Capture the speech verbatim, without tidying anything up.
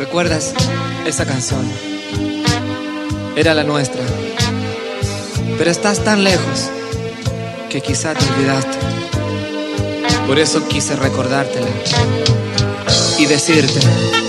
¿Recuerdas esa canción? Era la nuestra. Pero estás tan lejos que quizá te olvidaste. Por eso quise recordártela y decirte: